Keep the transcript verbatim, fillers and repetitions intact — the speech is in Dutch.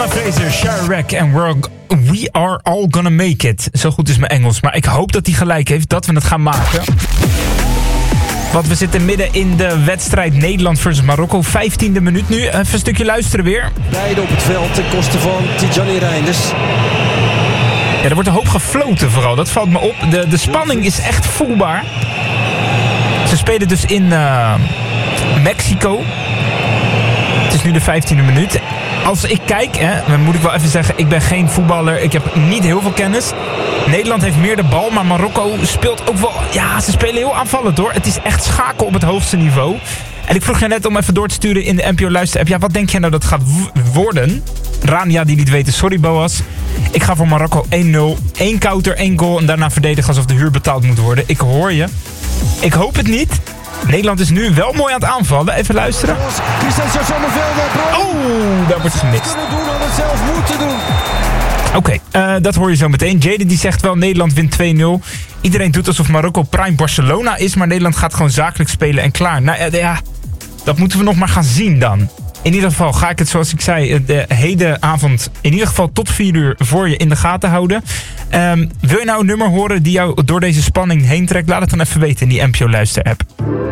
Brenda Fraser, Chirac en we're, We Are All Gonna Make It. Zo goed is mijn Engels, maar ik hoop dat hij gelijk heeft dat we het gaan maken. Want we zitten midden in de wedstrijd Nederland versus Marokko. vijftiende minuut nu. Even een stukje luisteren weer. Beide op het veld ten koste van Tidjani Reinders. Ja, er wordt een hoop gefloten vooral. Dat valt me op. De, de spanning is echt voelbaar. Ze spelen dus in uh, Mexico. Het is nu de vijftiende minuut. Als ik kijk, hè, dan moet ik wel even zeggen, ik ben geen voetballer. Ik heb niet heel veel kennis. Nederland heeft meer de bal, maar Marokko speelt ook wel... Ja, ze spelen heel aanvallend hoor. Het is echt schakel op het hoogste niveau. En ik vroeg je net om even door te sturen in de N P O Luister-app. Ja, wat denk jij nou dat gaat w- worden? Rania die liet weten, sorry Boas. Ik ga voor Marokko één nul. Eén counter, één goal en daarna verdedigen alsof de huur betaald moet worden. Ik hoor je. Ik hoop het niet. Nederland is nu wel mooi aan het aanvallen. Even luisteren. Oh, daar wordt gemist. Kunnen doen, hadden het zelf moeten doen. Oké, okay, uh, dat hoor je zo meteen. Jaden die zegt wel, Nederland wint twee nul. Iedereen doet alsof Marokko prime Barcelona is, maar Nederland gaat gewoon zakelijk spelen en klaar. Nou uh, ja, dat moeten we nog maar gaan zien dan. In ieder geval ga ik het, zoals ik zei, de hele avond in ieder geval tot vier uur voor je in de gaten houden. Um, wil je nou een nummer horen die jou door deze spanning heen trekt? Laat het dan even weten in die N P O Luister-app.